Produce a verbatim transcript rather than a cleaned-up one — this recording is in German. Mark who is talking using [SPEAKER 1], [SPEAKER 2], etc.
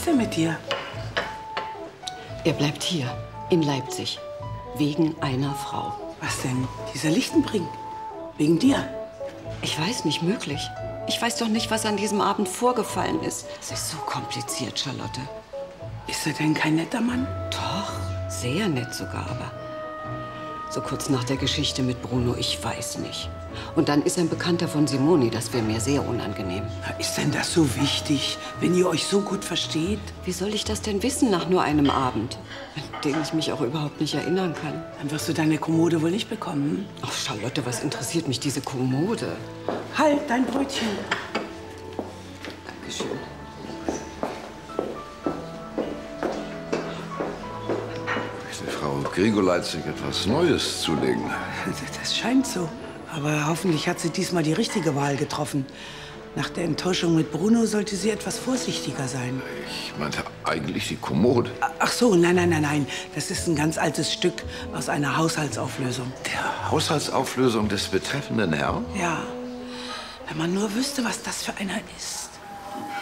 [SPEAKER 1] ist denn mit dir?
[SPEAKER 2] Er bleibt hier, in Leipzig, wegen einer Frau.
[SPEAKER 1] Was denn? Dieser Lichtenbrink? Wegen dir?
[SPEAKER 2] Ich weiß nicht, möglich. Ich weiß doch nicht, was an diesem Abend vorgefallen ist. Es ist so kompliziert, Charlotte.
[SPEAKER 1] Ist er denn kein netter Mann?
[SPEAKER 2] Doch, sehr nett sogar, aber so kurz nach der Geschichte mit Bruno, ich weiß nicht. Und dann ist er ein Bekannter von Simoni, das wäre mir sehr unangenehm.
[SPEAKER 1] Na, ist denn das so wichtig, wenn ihr euch so gut versteht?
[SPEAKER 2] Wie soll ich das denn wissen nach nur einem Abend, an den ich mich auch überhaupt nicht erinnern kann?
[SPEAKER 1] Dann wirst du deine Kommode wohl nicht bekommen.
[SPEAKER 2] Ach, Charlotte, was interessiert mich diese Kommode?
[SPEAKER 1] Halt, dein Brötchen.
[SPEAKER 2] Dankeschön.
[SPEAKER 3] Frau Grigoleit sich etwas Neues zulegen.
[SPEAKER 1] Das scheint so. Aber hoffentlich hat sie diesmal die richtige Wahl getroffen. Nach der Enttäuschung mit Bruno sollte sie etwas vorsichtiger sein.
[SPEAKER 3] Ich meinte eigentlich die Kommode.
[SPEAKER 1] Ach so, nein, nein, nein, nein. Das ist ein ganz altes Stück aus einer Haushaltsauflösung.
[SPEAKER 3] Der Haushaltsauflösung des betreffenden Herrn?
[SPEAKER 1] Ja. Wenn man nur wüsste, was das für einer ist.